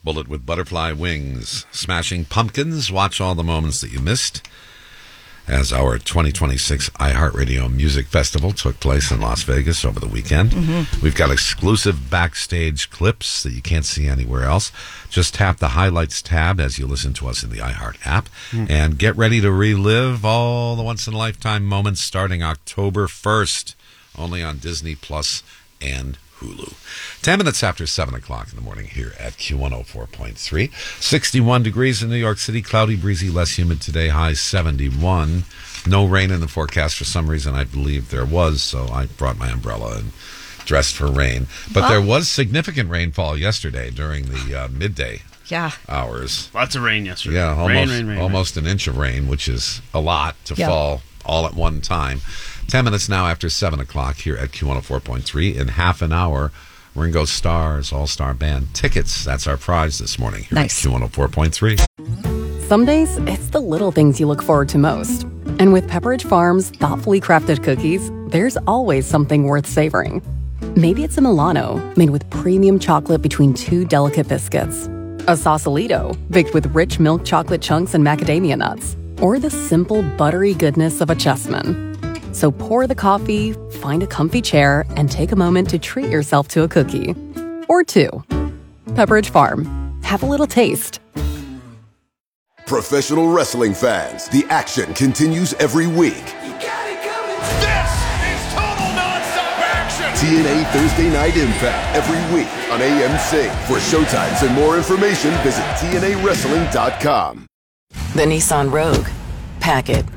Bullet with Butterfly Wings. Smashing Pumpkins. Watch all the moments that you missed as our 2026 iHeartRadio Music Festival took place in Las Vegas over the weekend. We've got exclusive backstage clips that you can't see anywhere else. Just tap the highlights tab as you listen to us in the iHeart app and get ready to relive all the once-in-a-lifetime moments starting October 1st, only on Disney Plus and Hulu. 10 minutes after 7 o'clock in the morning here at Q104.3. 61 degrees in New York City. Cloudy, breezy, less humid today. High 71. No rain in the forecast. For some reason, I believe there was, so I brought my umbrella and dressed for rain. But there was significant rainfall yesterday during the midday hours. Lots of rain yesterday. Yeah, rain. Almost an inch of rain, which is a lot to fall all at one time. 10 minutes now after 7 o'clock here at Q104.3. In half an hour, Ringo Starr's All-Star Band tickets. That's our prize this morning here at Q104.3. Some days, it's the little things you look forward to most. And with Pepperidge Farm's thoughtfully crafted cookies, there's always something worth savoring. Maybe it's a Milano, made with premium chocolate between two delicate biscuits. A Sausalito, baked with rich milk chocolate chunks and macadamia nuts. Or the simple, buttery goodness of a Chessman. So pour the coffee, find a comfy chair, and take a moment to treat yourself to a cookie. Or two. Pepperidge Farm. Have a little taste. Professional wrestling fans, the action continues every week. This is total non-stop action! TNA Thursday Night Impact every week on AMC. For showtimes and more information, visit TNAWrestling.com. The Nissan Rogue. Pack it.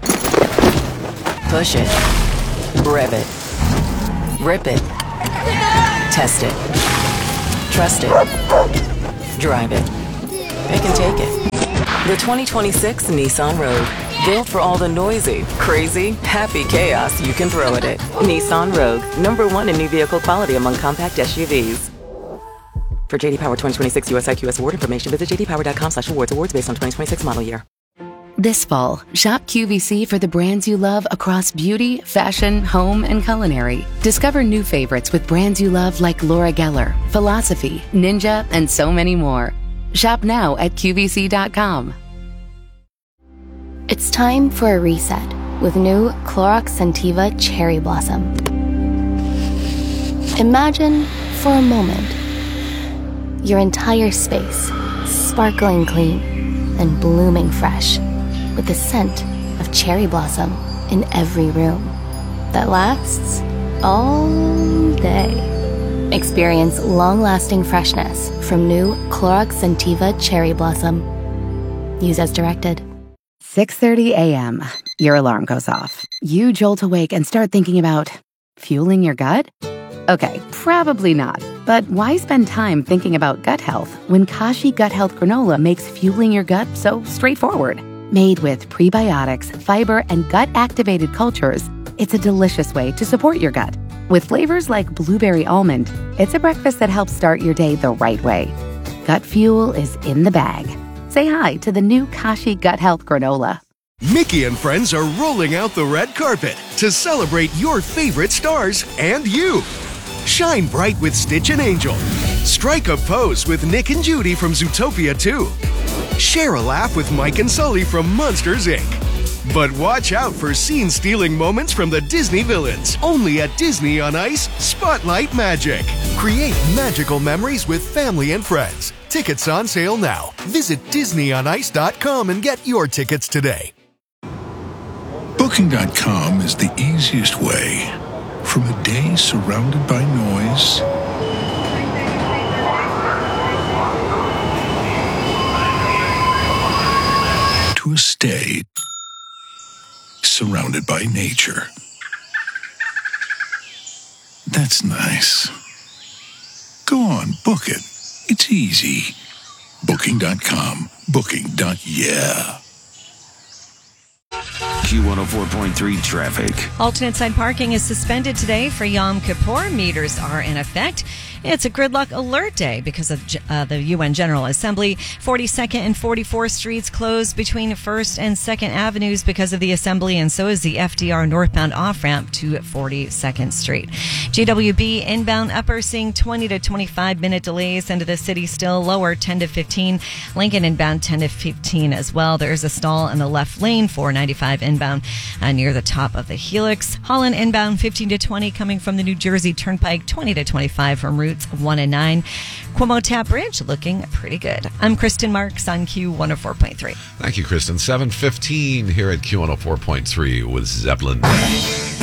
Push it. Rev it. Rip it. Test it. Trust it. Drive it. It can take it. The 2026 Nissan Rogue. Built for all the noisy, crazy, happy chaos you can throw at it. Nissan Rogue. #1 in new vehicle quality among compact SUVs. For JD Power 2026 US IQS award information, visit jdpower.com/awards. Awards based on 2026 model year. This fall, shop QVC for the brands you love across beauty, fashion, home, and culinary. Discover new favorites with brands you love like Laura Geller, Philosophy, Ninja, and so many more. Shop now at QVC.com. It's time for a reset with new Clorox Scentiva Cherry Blossom. Imagine, for a moment, your entire space sparkling clean and blooming fresh, with the scent of cherry blossom in every room that lasts all day. Experience long-lasting freshness from new Clorox Scentiva Cherry Blossom. Use as directed. 6:30 a.m. Your alarm goes off. You jolt awake and start thinking about fueling your gut? Okay, probably not. But why spend time thinking about gut health when Kashi Gut Health Granola makes fueling your gut so straightforward? Made with prebiotics, fiber, and gut-activated cultures, it's a delicious way to support your gut. With flavors like blueberry almond, it's a breakfast that helps start your day the right way. Gut fuel is in the bag. Say hi to the new Kashi Gut Health Granola. Mickey and friends are rolling out the red carpet to celebrate your favorite stars and you. Shine bright with Stitch and Angel. Strike a pose with Nick and Judy from Zootopia 2. Share a laugh with Mike and Sully from Monsters, Inc. But watch out for scene-stealing moments from the Disney villains. Only at Disney on Ice, Spotlight Magic. Create magical memories with family and friends. Tickets on sale now. Visit DisneyOnIce.com and get your tickets today. Booking.com is the easiest way. From a day surrounded by noise to a stay surrounded by nature. That's nice. Go on, book it. It's easy. Booking.com. Booking.yeah. Q104.3 traffic. Alternate side parking is suspended today for Yom Kippur. Meters are in effect. It's a gridlock alert day because of the UN General Assembly. 42nd and 44th Streets closed between 1st and 2nd Avenues because of the Assembly, and so is the FDR northbound off-ramp to 42nd Street. GWB inbound upper seeing 20 to 25 minute delays into the city, still lower 10 to 15. Lincoln inbound 10 to 15 as well. There's a stall in the left lane for 95 inbound near the top of the Helix. Holland inbound 15 to 20 coming from the New Jersey Turnpike, 20 to 25 from routes 1 and 9. Cuomo Tap Bridge looking pretty good. I'm Kristen Marks on Q104.3. Thank you, Kristen. 7:15 here at Q104.3 with Zeppelin.